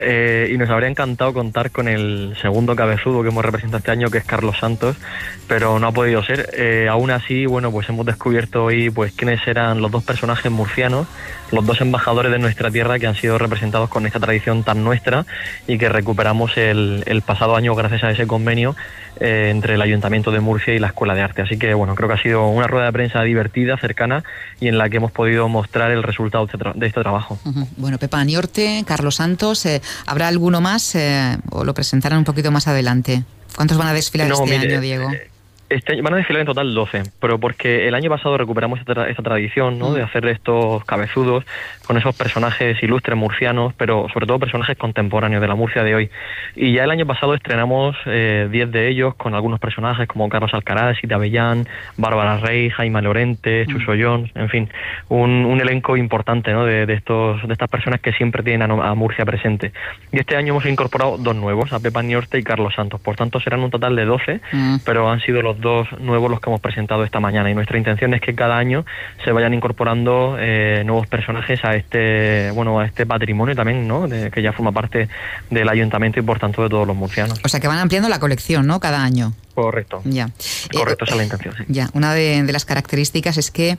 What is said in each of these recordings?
Y nos habría encantado contar con el segundo cabezudo que hemos representado este año, que es Carlos Santos, pero no ha podido ser. Aún así, bueno, pues hemos descubierto hoy pues quiénes eran los dos personajes murcianos, los dos embajadores de nuestra tierra que han sido representados con esta tradición tan nuestra y que recuperamos el pasado año gracias a ese convenio entre el Ayuntamiento de Murcia y la Escuela de Arte. Así que, bueno, creo que ha sido una rueda de prensa divertida, cercana, y en la que hemos podido mostrar el resultado de este trabajo. Bueno, Pepa Aniorte, Carlos Santos, ¿habrá alguno más o lo presentarán un poquito más adelante? ¿Cuántos van a desfilar año, Diego? Van a desfilar en total 12, pero porque el año pasado recuperamos esta tradición, ¿no?, de hacer estos cabezudos con esos personajes ilustres murcianos, pero sobre todo personajes contemporáneos de la Murcia de hoy. Y ya el año pasado estrenamos 10 de ellos con algunos personajes como Carlos Alcaraz, Sita Avellán, Bárbara Rey, Jaime Lorente, Chuso Jones, en fin, un elenco importante, ¿no?, de estas personas que siempre tienen a Murcia presente. Y este año hemos incorporado dos nuevos, a Pepa Aniorte y Carlos Santos. Por tanto, serán un total de 12, pero han sido los dos nuevos los que hemos presentado esta mañana, y nuestra intención es que cada año se vayan incorporando nuevos personajes a este patrimonio también, ¿no?, que ya forma parte del ayuntamiento y por tanto de todos los murcianos. O sea que van ampliando la colección, ¿no?, cada año. Correcto. Ya. Correcto, esa es la intención, sí. Ya, una de las características es que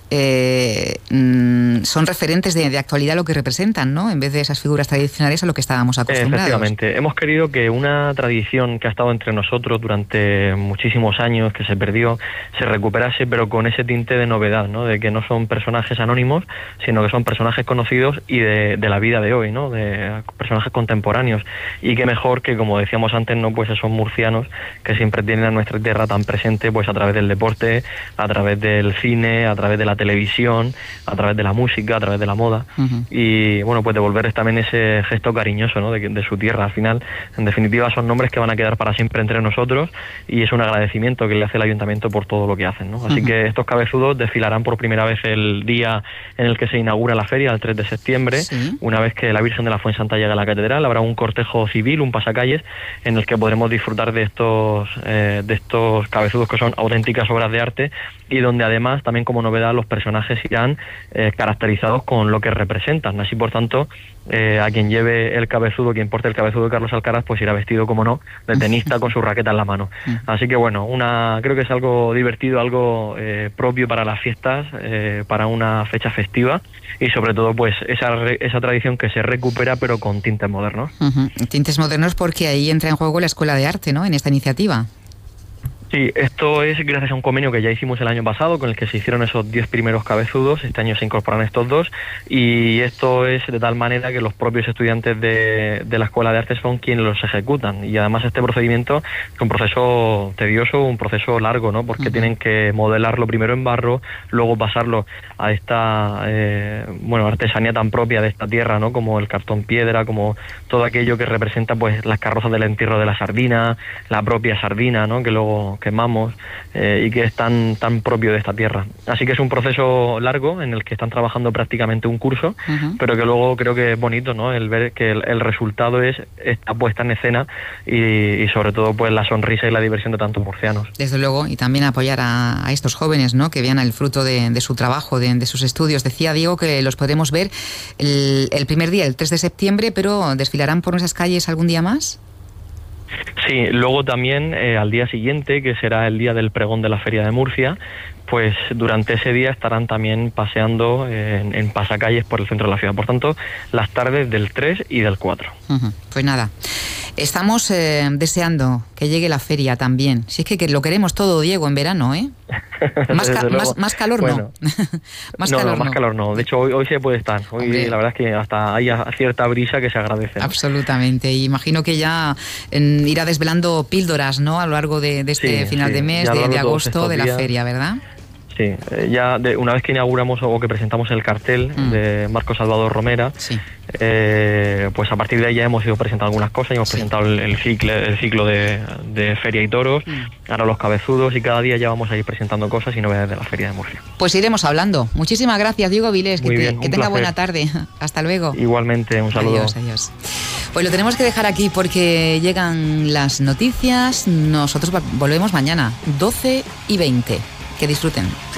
son referentes de actualidad lo que representan, ¿no?, en vez de esas figuras tradicionales a lo que estábamos acostumbrados. Efectivamente. Hemos querido que una tradición que ha estado entre nosotros durante muchísimos años, que se perdió, se recuperase, pero con ese tinte de novedad, ¿no?, de que no son personajes anónimos, sino que son personajes conocidos y de la vida de hoy, ¿no?, de personajes contemporáneos. Y qué mejor que, como decíamos antes, ¿no?, pues esos murcianos que siempre tienen a nuestra tierra tan presente, pues a través del deporte, a través del cine, a través de la televisión, a través de la música, a través de la moda. Y bueno, pues devolverles también ese gesto cariñoso, ¿no?, de su tierra. Al final, en definitiva, son nombres que van a quedar para siempre entre nosotros, y es un agradecimiento que le hace el ayuntamiento por todo lo que hacen, ¿no? Así que estos cabezudos desfilarán por primera vez el día en el que se inaugura la feria, el 3 de septiembre. Sí. Una vez que la Virgen de la Fuensanta llegue a la catedral, habrá un cortejo civil, un pasacalles, en el que podremos disfrutar de estos cabezudos que son auténticas obras de arte, y donde además, también como novedad, los personajes irán caracterizados con lo que representan. Así, por tanto, a quien lleve el cabezudo, quien porte el cabezudo de Carlos Alcaraz, pues irá vestido, como no, de tenista con su raqueta en la mano. Así que bueno, creo que es algo divertido, algo propio para las fiestas, para una fecha festiva, y sobre todo pues esa tradición que se recupera, pero con tintes modernos. Tintes modernos, porque ahí entra en juego la Escuela de Arte, ¿no?, en esta iniciativa. Sí, esto es gracias a un convenio que ya hicimos el año pasado, con el que se hicieron esos 10 primeros cabezudos. Este año se incorporan estos dos, y esto es de tal manera que los propios estudiantes de la Escuela de Arte son quienes los ejecutan. Y además este procedimiento es un proceso tedioso, un proceso largo, ¿no?, porque tienen que modelarlo primero en barro, luego pasarlo a esta artesanía tan propia de esta tierra, ¿no?, como el cartón piedra, como todo aquello que representa pues las carrozas del entierro de la sardina, la propia sardina, ¿no?, que luego quemamos, y que es tan propio de esta tierra. Así que es un proceso largo en el que están trabajando prácticamente un curso, pero que luego creo que es bonito, ¿no?, el ver que el resultado es esta puesta en escena y sobre todo pues la sonrisa y la diversión de tantos murcianos. Desde luego, y también apoyar a estos jóvenes, ¿no?, que vean el fruto de su trabajo, de sus estudios. Decía Diego que los podremos ver el primer día, el 3 de septiembre, pero ¿desfilarán por nuestras calles algún día más? Sí, luego también al día siguiente, que será el día del pregón de la Feria de Murcia, pues durante ese día estarán también paseando en pasacalles por el centro de la ciudad. Por tanto, las tardes del 3 y del 4. Pues nada, estamos deseando que llegue la feria también. Si es que lo queremos todo, Diego, en verano, ¿eh? Más calor, bueno, no. Más calor no. De hecho, hoy se puede estar. Hoy, hombre, la verdad es que hasta hay cierta brisa que se agradece. Absolutamente. Y imagino que ya irá desvelando píldoras, ¿no?, a lo largo de este final de mes, de agosto, de la feria, ¿verdad? Sí, ya una vez que inauguramos o que presentamos el cartel de Marco Salvador Romera, pues a partir de ahí ya hemos ido presentando algunas cosas, hemos presentado el ciclo de Feria y Toros, ahora los cabezudos, y cada día ya vamos a ir presentando cosas y novedades de la Feria de Murcia. Pues iremos hablando. Muchísimas gracias, Diego Vilés, que tenga buena tarde. Hasta luego. Igualmente, un saludo. Adiós. Pues lo tenemos que dejar aquí porque llegan las noticias. Nosotros volvemos mañana, 12:20. Que disfruten.